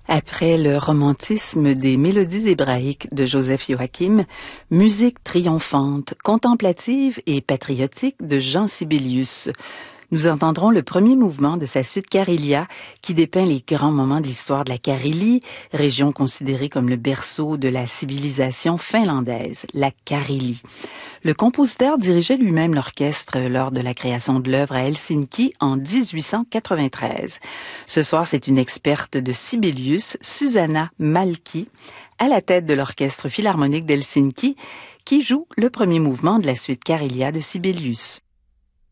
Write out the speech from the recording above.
Après le romantisme des mélodies hébraïques de Joseph Joachim, musique triomphante, contemplative et patriotique de Jean Sibelius. Nous entendrons le premier mouvement de sa suite Karélia, qui dépeint les grands moments de l'histoire de la Carélie, région considérée comme le berceau de la civilisation finlandaise, la Carélie. Le compositeur dirigeait lui-même l'orchestre lors de la création de l'œuvre à Helsinki en 1893. Ce soir, c'est une experte de Sibelius, Susanna Malki, à la tête de l'orchestre philharmonique d'Helsinki, qui joue le premier mouvement de la suite Karélia de Sibelius.